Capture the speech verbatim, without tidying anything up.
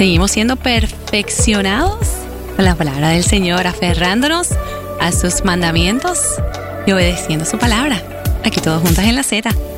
seguimos siendo perfeccionados con la palabra del Señor, aferrándonos a sus mandamientos y obedeciendo su palabra. Aquí todos juntas en la Z.